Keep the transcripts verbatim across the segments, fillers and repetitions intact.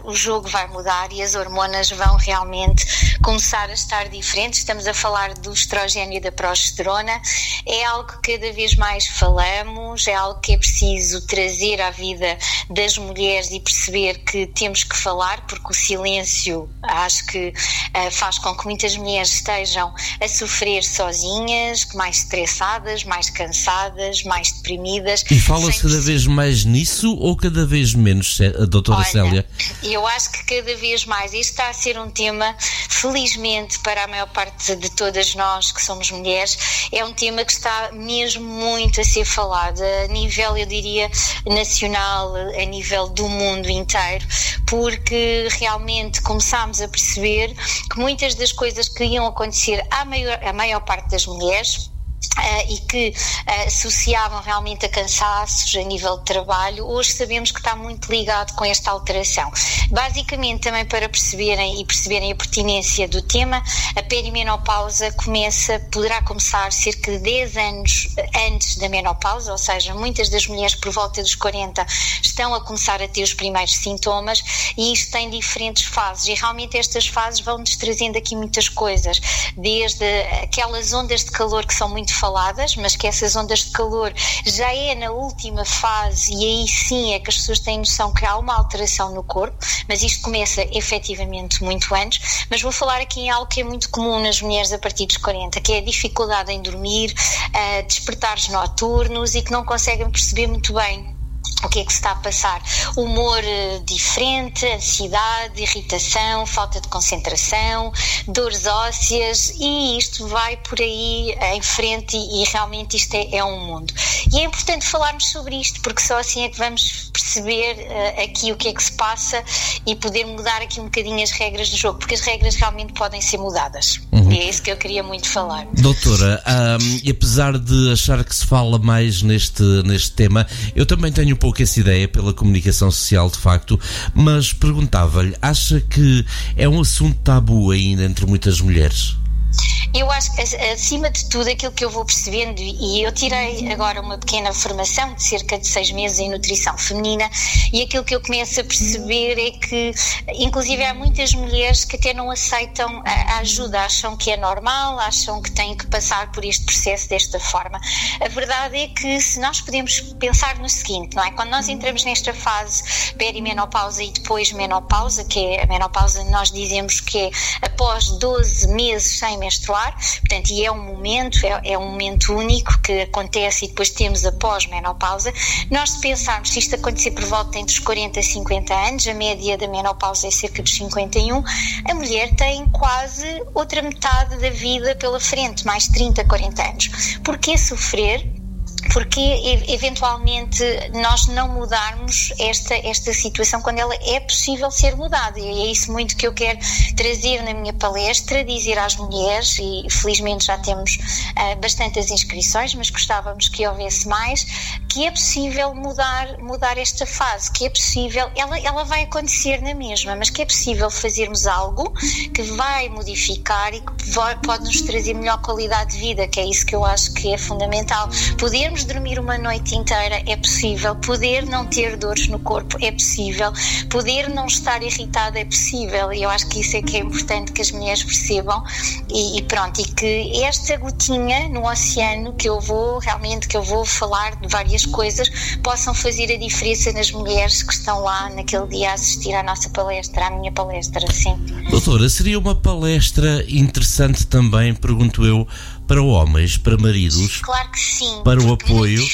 o jogo vai mudar e as hormonas vão realmente começar a estar diferentes. Estamos a falar do estrogênio e da progesterona. É algo que cada vez mais falamos, é algo que é preciso trazer à vida das mulheres e perceber que temos que falar, porque o silêncio acho que uh, faz com que muitas mulheres estejam a sofrer sozinhas, mais estressadas, mais cansadas, mais deprimidas. E fala-se cada vez mais nisso ou cada vez menos, doutora Olha, Célia? Eu acho que cada vez mais. Isto está a ser um tema, felizmente para a maior parte de todas nós que somos mulheres, é um tema que está mesmo muito a ser falado a nível, eu diria, nacional, a nível do mundo inteiro, porque realmente começámos a perceber que muitas das coisas que iam acontecer à maior, à maior parte das mulheres Uh, e que uh, associavam realmente a cansaços a nível de trabalho, hoje sabemos que está muito ligado com esta alteração. Basicamente, também para perceberem e perceberem a pertinência do tema, a perimenopausa começa, poderá começar cerca de dez anos antes da menopausa, ou seja, muitas das mulheres por volta dos quarenta estão a começar a ter os primeiros sintomas, e isto tem diferentes fases, e realmente estas fases vão-nos trazendo aqui muitas coisas, desde aquelas ondas de calor que são muito faladas, mas que essas ondas de calor já é na última fase, e aí sim é que as pessoas têm noção que há uma alteração no corpo, mas isto começa efetivamente muito antes. Mas vou falar aqui em algo que é muito comum nas mulheres a partir dos quarenta, que é a dificuldade em dormir, uh, despertares noturnos e que não conseguem perceber muito bem o que é que se está a passar. Humor diferente, ansiedade, irritação, falta de concentração, dores ósseas, e isto vai por aí em frente, e, e realmente isto é, é um mundo. E é importante falarmos sobre isto, porque só assim é que vamos perceber uh, aqui o que é que se passa e poder mudar aqui um bocadinho as regras do jogo, porque as regras realmente podem ser mudadas. Uhum. E é isso que eu queria muito falar. Doutora, um, e apesar de achar que se fala mais neste, neste tema, eu também tenho um pouco essa ideia pela comunicação social, de facto, mas perguntava-lhe, acha que é um assunto tabu ainda entre muitas mulheres? Eu acho que, acima de tudo, aquilo que eu vou percebendo, e eu tirei agora uma pequena formação de cerca de seis meses em nutrição feminina, e aquilo que eu começo a perceber é que, inclusive, há muitas mulheres que até não aceitam a ajuda, acham que é normal, acham que têm que passar por este processo desta forma. A verdade é que, se nós podemos pensar no seguinte, não é? Quando nós entramos nesta fase perimenopausa e depois menopausa, que é a menopausa, nós dizemos que é após doze meses sem menstruar, portanto, e é um momento, é, é um momento único que acontece, e depois temos a pós-menopausa. Nós, se pensarmos, se isto acontecer por volta entre os quarenta e cinquenta anos, a média da menopausa é cerca dos cinquenta e um, a mulher tem quase outra metade da vida pela frente, mais trinta, quarenta anos. Porquê sofrer? Porque eventualmente nós não mudarmos esta, esta situação quando ela é possível ser mudada, e é isso muito que eu quero trazer na minha palestra, dizer às mulheres, e felizmente já temos uh, bastantes inscrições, mas gostávamos que houvesse mais, que é possível mudar, mudar esta fase, que é possível, ela, ela vai acontecer na mesma, mas que é possível fazermos algo que vai modificar e que vai, pode nos trazer melhor qualidade de vida, que é isso que eu acho que é fundamental. Podermos dormir uma noite inteira é possível, poder não ter dores no corpo é possível, poder não estar irritada é possível, e eu acho que isso é que é importante que as mulheres percebam, e, e pronto, e que esta gotinha no oceano que eu vou, realmente que eu vou falar de várias coisas, possam fazer a diferença nas mulheres que estão lá naquele dia a assistir à nossa palestra, à minha palestra, sim. Doutora, seria uma palestra interessante também, pergunto eu, para homens, para maridos? Claro que sim. Para o apoio?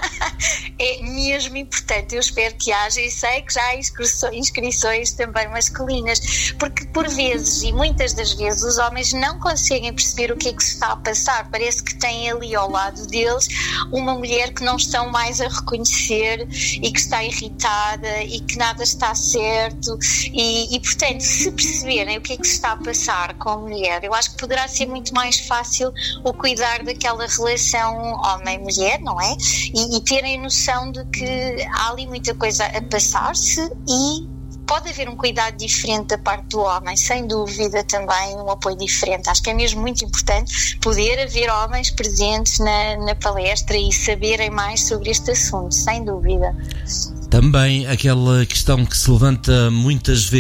É mesmo importante, eu espero que haja, e sei que já há inscrições também masculinas, porque por vezes, e muitas das vezes, os homens não conseguem perceber o que é que se está a passar, parece que têm ali ao lado deles uma mulher que não estão mais a reconhecer e que está irritada e que nada está certo, e, e portanto, se perceberem o que é que se está a passar com a mulher, eu acho que poderá ser muito mais fácil o cuidar daquela relação homem-mulher, não é? E, e terem noção de que há ali muita coisa a passar-se, e pode haver um cuidado diferente da parte do homem, sem dúvida também um apoio diferente. Acho que é mesmo muito importante poder haver homens presentes na, na palestra e saberem mais sobre este assunto, sem dúvida. Também aquela questão que se levanta muitas vezes